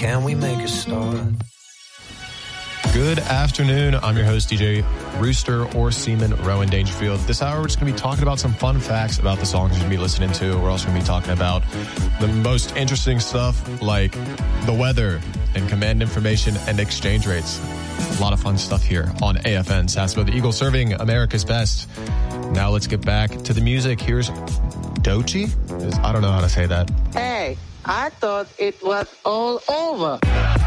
can we make a start? Good afternoon. I'm your host, DJ Rooster or Seaman Rowan Dangerfield. This hour, we're just going to be talking about some fun facts about the songs you're going to be listening to. We're also going to be talking about the most interesting stuff like the weather and command information and exchange rates. A lot of fun stuff here on AFN Sasebo, the Eagle serving America's best. Now let's get back to the music. Here's Doechii. I don't know how to say that. Hey, I thought it was all over.